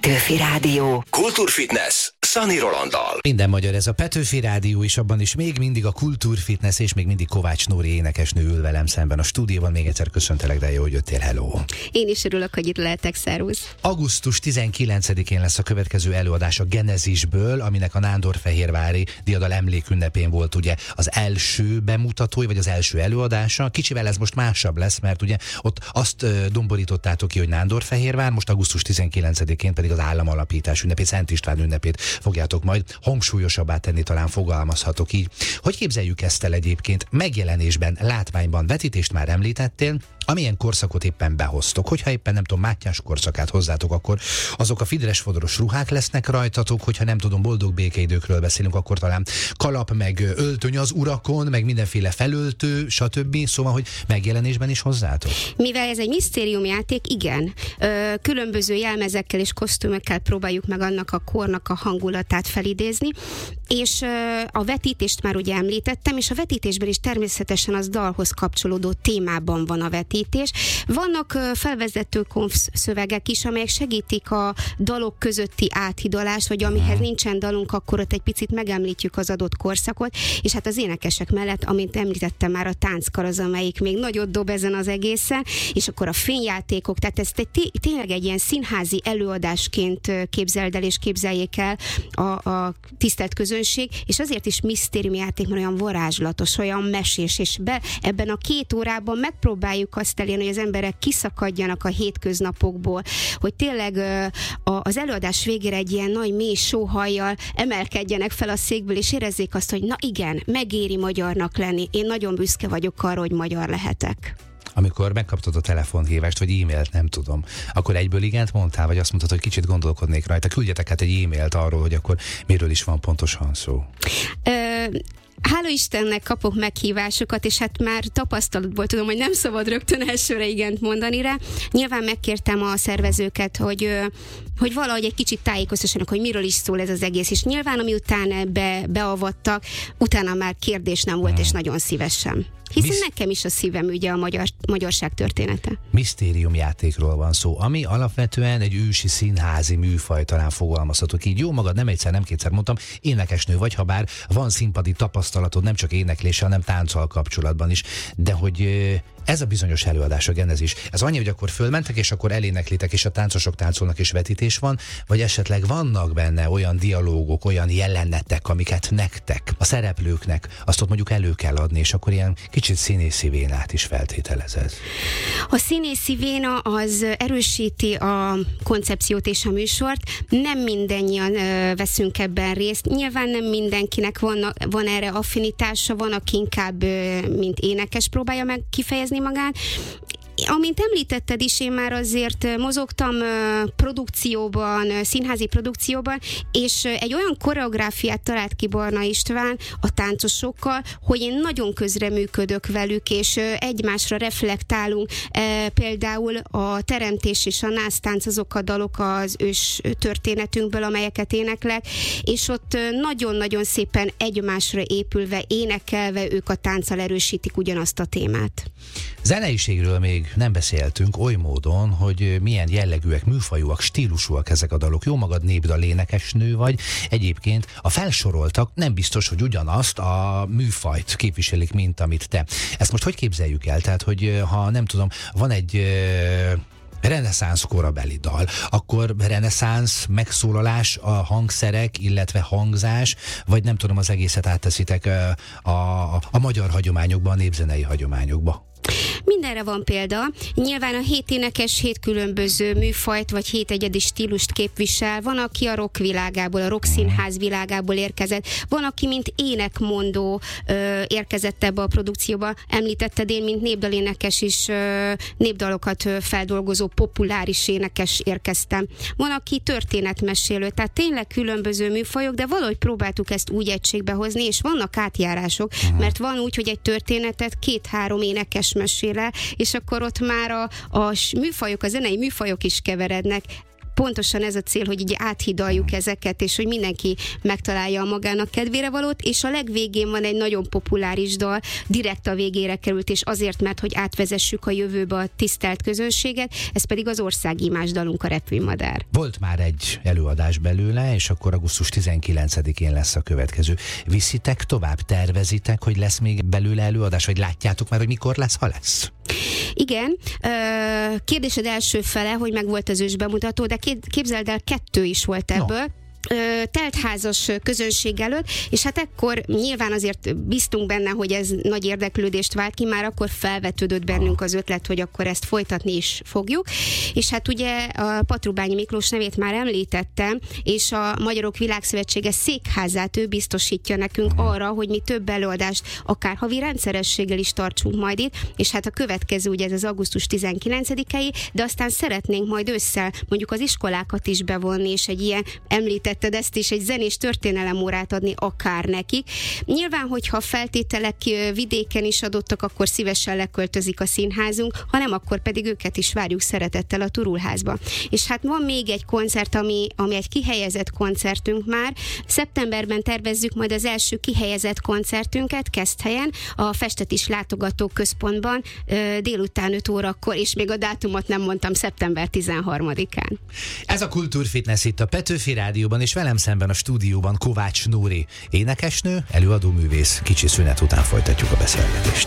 Petőfi Rádió. Kultúrfitness Szani Rolanddal. Minden magyar, ez a Petőfi Rádió, és abban is még mindig a Kultúrfitness, és még mindig Kovács Nóri énekesnő ül velem szemben a stúdióban. Még egyszer köszöntelek, de jó, hogy jöttél, hello! Én is örülök, hogy itt lehetek, szervusz! Augusztus 19-én lesz a következő előadás a Genezisből, aminek a Nándorfehérvári Diadal emlékünnepén volt ugye az első bemutatója, vagy az első előadása. Kicsivel ez most másabb lesz, mert ugye ott azt domborítottátok ki, hogy Nándorfehérvár, most augusztus 19-én pedig az államalapítás ünnepét, Szent István ünnepét fogjátok majd hangsúlyosabbá tenni, talán fogalmazhatok így. Hogy képzeljük ezt el egyébként? Megjelenésben, látványban, vetítést már említettél, amilyen korszakot éppen behoztok. Hogyha éppen nem tudom, Mátyás korszakát hozzátok, akkor azok a fidres-fodros ruhák lesznek rajtatok, hogyha nem tudom, boldog békeidőkről beszélünk, akkor talán kalap, meg öltöny az urakon, meg mindenféle felöltő, stb. Szóval, hogy megjelenésben is hozzátok. Mivel ez egy misztériumjáték, igen. Különböző jelmezekkel és kosztümökkel próbáljuk meg annak a kornak a hangulatát felidézni, és a vetítést már ugye említettem, és a vetítésben is természetesen az dalhoz kapcsolódó témában van a vetítés. Vannak felvezető szövegek is, amelyek segítik a dalok közötti áthidalást, vagy amihez nincsen dalunk, akkor ott egy picit megemlítjük az adott korszakot, és hát az énekesek mellett, amit említettem már, a tánckar az, amelyik még nagyot dob ezen az egészen, és akkor a fényjátékok, tehát ezt tényleg egy ilyen színházi előadásként képzeld el, és képzeljék el a tisztelt közönség, és azért is misztériumjáték, mert olyan varázslatos, olyan mesés, és ebben a 2 órában megpróbáljuk azt elérni, hogy az emberek kiszakadjanak a hétköznapokból, hogy tényleg az előadás végére egy ilyen nagy mély sóhajjal emelkedjenek fel a székből, és érezzék azt, hogy na igen, megéri magyarnak lenni. Én nagyon büszke vagyok arra, hogy magyar lehetek. Amikor megkaptad a telefonhívást, vagy e-mailt, nem tudom, akkor egyből igent mondtál, vagy azt mondtad, hogy kicsit gondolkodnék rajta. Küldjetek hát egy e-mailt arról, hogy akkor miről is van pontosan szó. Hála Istennek kapok meghívásokat, és hát már tapasztalatból tudom, hogy nem szabad rögtön elsőre igent mondani rá. Nyilván megkértem a szervezőket, hogy valahogy egy kicsit tájékoztassanak, hogy miről is szól ez az egész, és nyilván ami után beavattak, utána már kérdés nem volt, és nagyon szívesen. Hiszen nekem is a szívem ugye a magyarság története. Misztériumjátékról van szó, ami alapvetően egy ősi színházi műfaj, talán fogalmazhatok így. Jó magad, nem egyszer, nem kétszer mondtam, énekesnő vagy, ha bár van színpadi tapasztalatod, nem csak énekléssel, hanem tánccal kapcsolatban is, de hogy ez a bizonyos előadás, a Genezis, ez annyi, hogy akkor fölmentek, és akkor eléneklitek, és a táncosok táncolnak, és vetítés van, vagy esetleg vannak benne olyan dialógok, olyan jelenetek, amiket nektek, a szereplőknek, azt ott mondjuk elő kell adni, és akkor ilyen kicsit színészi vénát is feltételezed. A színészi véna az erősíti a koncepciót és a műsort. Nem mindannyian veszünk ebben részt. Nyilván nem mindenkinek van erre affinitása, van, aki inkább mint énekes próbálja meg kifejezni magát. Amint említetted is, én már azért mozogtam produkcióban, színházi produkcióban, és egy olyan koreográfiát talált ki Barna István a táncosokkal, hogy én nagyon közreműködök velük, és egymásra reflektálunk. Például a teremtés és a násztánc, azok a dalok az ős történetünkből, amelyeket éneklek, és ott nagyon-nagyon szépen egymásra épülve, énekelve ők a tánccal erősítik ugyanazt a témát. Zeneiségről még nem beszéltünk oly módon, hogy milyen jellegűek, műfajúak, stílusúak ezek a dalok. Jó magad népdal énekesnő vagy, egyébként a felsoroltak nem biztos, hogy ugyanazt a műfajt képviselik, mint amit te. Ezt most hogy képzeljük el? Tehát, hogy ha nem tudom, van egy reneszánsz korabeli dal, akkor reneszánsz megszólalás, a hangszerek, illetve hangzás, vagy nem tudom, az egészet átteszitek a magyar hagyományokba, a népzenei hagyományokba? Mindenre van példa. Nyilván a 7 énekes 7 különböző műfajt, vagy 7 egyedi stílust képvisel. Van, aki a rock világából, a rock színház világából érkezett. Van, aki mint énekmondó érkezett ebbe a produkcióba. Említetted, én, mint népdalénekes is népdalokat feldolgozó populáris énekes érkeztem. Van, aki történetmesélő, tehát tényleg különböző műfajok, de valahogy próbáltuk ezt úgy egységbe hozni, és vannak átjárások, mert van úgy, hogy egy történetet 2-3 énekes mesél el, és akkor ott már a műfajok, a zenei műfajok is keverednek. pontosan ez a cél, hogy így áthidaljuk ezeket, és hogy mindenki megtalálja a magának kedvére valót, és a legvégén van egy nagyon populáris dal, direkt a végére került, és azért, mert hogy átvezessük a jövőbe a tisztelt közönséget, ez pedig az országimás dalunk, a Repülmadár. Volt már egy előadás belőle, és akkor augusztus 19-én lesz a következő. Viszitek tovább, tervezitek, hogy lesz még belőle előadás, vagy látjátok már, hogy mikor lesz, ha lesz? Igen, kérdésed első fele, hogy meg volt az ős bemutató, de képzeld el, 2 is volt ebből. No. Teltházas közönség előtt, és hát ekkor nyilván azért bíztunk benne, hogy ez nagy érdeklődést vált ki, már akkor felvetődött bennünk az ötlet, hogy akkor ezt folytatni is fogjuk, és hát ugye a Patrubányi Miklós nevét már említettem, és a Magyarok Világszövetsége székházát ő biztosítja nekünk arra, hogy mi több előadást akár havi rendszerességgel is tartsunk majd itt, és hát a következő ugye ez az augusztus 19-i, de aztán szeretnénk majd ősszel mondjuk az iskolákat is bevonni, és egy ilyen említett ezt is, egy zenés történelem órát adni akár nekik. Nyilván, hogyha feltételek vidéken is adottak, akkor szívesen leköltözik a színházunk, ha nem, akkor pedig őket is várjuk szeretettel a Turulházba. És hát van még egy koncert, ami egy kihelyezett koncertünk már. Szeptemberben tervezzük majd az első kihelyezett koncertünket Keszthelyen, a Festetis Látogató Központban délután 5 órakor, és még a dátumot nem mondtam, szeptember 13-án. Ez a Kultúrfitness itt a Petőfi Rádióban, és velem szemben a stúdióban Kovács Nóri, énekesnő, előadóművész. Kicsi szünet után folytatjuk a beszélgetést.